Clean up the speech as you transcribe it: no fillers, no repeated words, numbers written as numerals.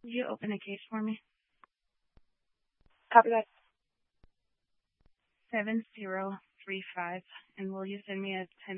Would you open a case for me? Copy that. 7035. And will you send me a 10